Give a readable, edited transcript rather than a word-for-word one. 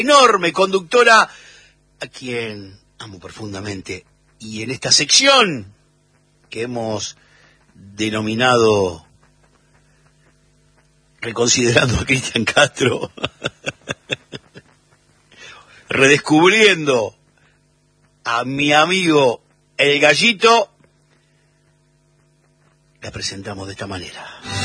enorme conductora, a quien amo profundamente. Y en esta sección que hemos denominado Reconsiderando a Cristian Castro, redescubriendo a mi amigo El Gallito, la presentamos de esta manera.